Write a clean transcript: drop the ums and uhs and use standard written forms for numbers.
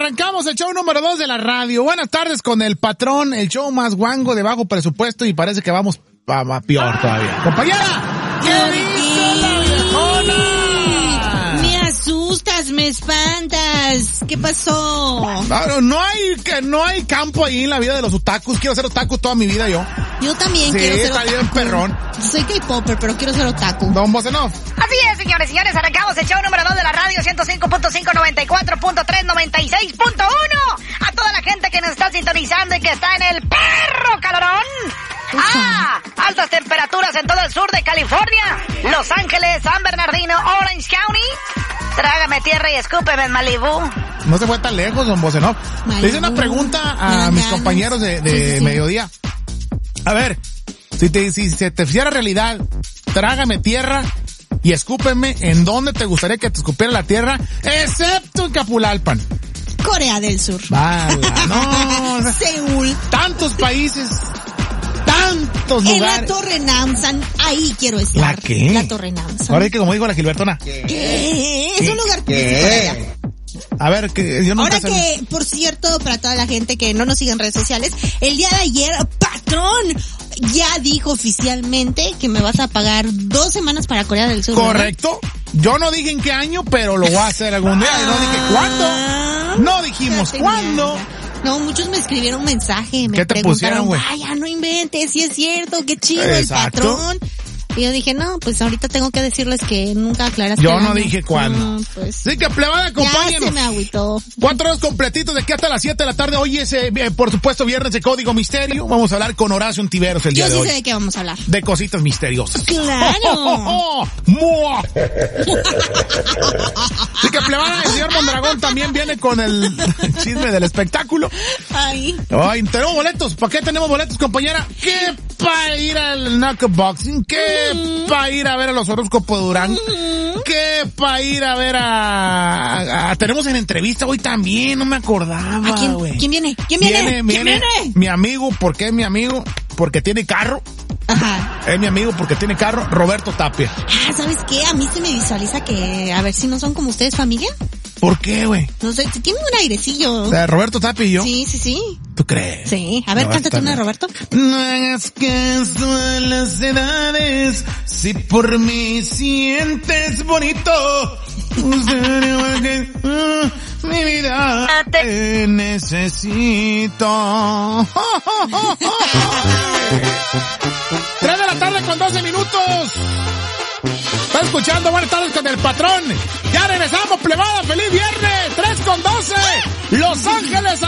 arrancamos el show número 2 de la radio. Buenas tardes con el patrón, el show más guango de bajo presupuesto y parece que vamos a peor todavía. Compañera, ¿qué dice la viejona? Me asustas, me espantas. ¿Qué pasó? Claro, no hay campo ahí en la vida de los otakus. Quiero ser otaku toda mi vida yo. Yo también quiero ser otaku. Sí, está bien perrón. Soy K-popper, pero quiero ser otaku. Don Bosenov. Así es, señores, arrancamos el show número 2 de la radio, 105.5, 94.3, 96.1. A toda la gente que nos está sintonizando y que está en el perro calorón. Altas temperaturas en todo el sur de California, Los Ángeles, San Bernardino, Orange County. Trágame tierra y escúpeme en Malibú. No se fue tan lejos, don Bosenov. Le hice una pregunta a mis compañeros de mediodía. A ver, si se te hiciera realidad, trágame tierra y escúpeme, ¿en dónde te gustaría que te escupiera la tierra? Excepto en Capulalpan. Corea del Sur. Vaya, no. Seúl. Tantos países, tantos lugares. En la Torre Namsan, ahí quiero estar. ¿La qué? La Torre Namsan. Ahora que como digo la Gilbertona. ¿Qué? Es un lugar turístico. A ver, que yo nunca ahora que, por cierto, para toda la gente que no nos sigue en redes sociales, el día de ayer, patrón, ya dijo oficialmente que me vas a pagar 2 semanas para Corea del Sur. Correcto. ¿Verdad? Yo no dije en qué año, pero lo voy a hacer algún día. Y no dije cuándo. No dijimos cuándo. No, muchos me escribieron un mensaje, me ¿qué te pusieron, güey? Ya no inventes, si es cierto, qué chido. Exacto. El patrón. Y yo dije, no, pues ahorita tengo que decirles que nunca aclaraste. Yo no dije cuándo. No, pues. Sí, que plebada, acompáñenos. Ya se me agüitó. 4 horas completitos de aquí hasta las 7 de la tarde. Hoy es, por supuesto, viernes de Código Misterio. Vamos a hablar con Horacio Ontiveros el día de hoy. Yo sí sé de qué vamos a hablar. De cositas misteriosas. ¡Claro! Sí, que plebada, el señor Mondragón también viene con el chisme del espectáculo. Ay, tenemos boletos. ¿Para qué tenemos boletos, compañera? ¿Qué para ir al Knuckle Boxing? ¿Qué para ir a ver a los horóscopos de Durán? ¿Qué para ir a ver a tenemos en entrevista hoy también? No me acordaba, güey. ¿Quién viene? ¿Quién viene? Mi amigo. ¿Por qué es mi amigo? Porque tiene carro. Ajá. Es mi amigo porque tiene carro, Roberto Tapia. ¿Sabes qué? A mí se me visualiza que, a ver si no son como ustedes familia. ¿Por qué, güey? No sé, tiene un airecillo. O sea, Roberto Tapia y yo. Sí. ¿Tú crees? Sí. A ver, cántate una, Roberto. No hagas caso a las edades, si por mí sientes bonito. Mi vida te necesito. 3 de la tarde con 12 minutos. Está escuchando Buenas tardes con el patrón. Ya regresamos, plebada. ¡Feliz viernes! 3 con 12. Los Ángeles,